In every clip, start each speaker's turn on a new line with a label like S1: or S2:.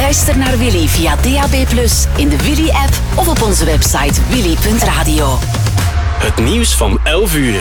S1: Luister naar Willy via DAB+, in de Willy-app of op onze website willy.radio.
S2: Het nieuws van 11 uur.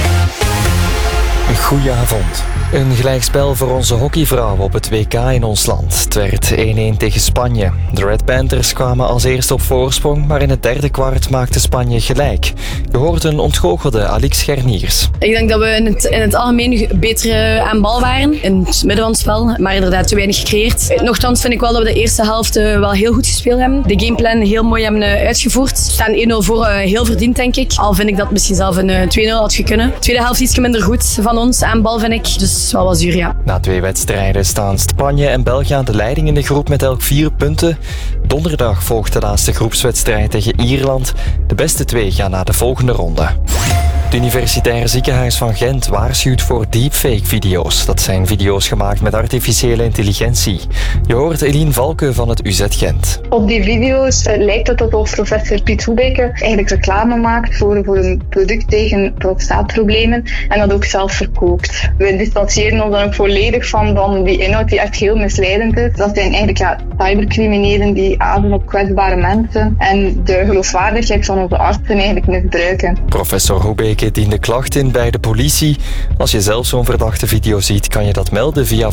S3: Goedenavond. Een gelijkspel voor onze hockeyvrouwen op het WK in ons land. Het werd 1-1 tegen Spanje. De Red Panthers kwamen als eerste op voorsprong, maar in het derde kwart maakte Spanje gelijk. Je hoort een ontgoochelde Alix Scherniers.
S4: Ik denk dat we in het algemeen beter aan bal waren in het midden van het spel, maar inderdaad te weinig gecreëerd. Nochtans vind ik wel dat we de eerste helft wel heel goed gespeeld hebben. De gameplan heel mooi hebben uitgevoerd. We staan 1-0 voor, heel verdiend denk ik. Al vind ik dat misschien zelf een 2-0 had gekund. Tweede helft iets minder goed van ons aan bal vind ik, dus wel wat zuur, ja.
S3: Na 2 wedstrijden staan Spanje en België aan de leiding in de groep met elk 4 punten. Donderdag volgt de laatste groepswedstrijd tegen Ierland. De beste 2 gaan naar de volgende ronde. Het Universitair Ziekenhuis van Gent waarschuwt voor deepfake-video's. Dat zijn video's gemaakt met artificiële intelligentie. Je hoort Eline Valke van het UZ Gent.
S5: Op die video's lijkt het alsof professor Piet Hoebeke eigenlijk reclame maakt voor een product tegen prostaatproblemen en dat ook zelf verkoopt. We distancieren ons dan ook volledig van die inhoud die echt heel misleidend is. Dat zijn eigenlijk cybercriminelen die ademen op kwetsbare mensen en de geloofwaardigheid van onze artsen eigenlijk misbruiken.
S3: Professor Hoebeke diende klacht in bij de politie. Als je zelf zo'n verdachte video ziet, kan je dat melden via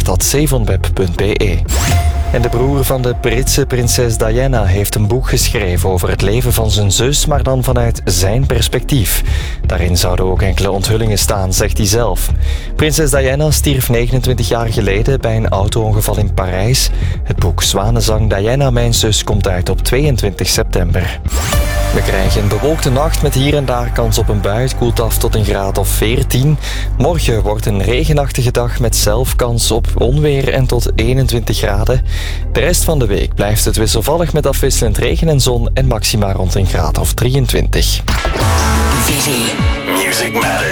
S3: verdacht@savonweb.be. En de broer van de Britse prinses Diana heeft een boek geschreven over het leven van zijn zus, maar dan vanuit zijn perspectief. Daarin zouden ook enkele onthullingen staan, zegt hij zelf. Prinses Diana stierf 29 jaar geleden bij een auto-ongeval in Parijs. Het boek Zwanenzang Diana, mijn zus komt uit op 22 september. We krijgen een bewolkte nacht met hier en daar kans op een bui. Het koelt af tot een graad of 14. Morgen wordt een regenachtige dag met zelf kans op onweer en tot 21 graden. De rest van de week blijft het wisselvallig met afwisselend regen en zon en maxima rond een graad of 23.
S2: Music Matters.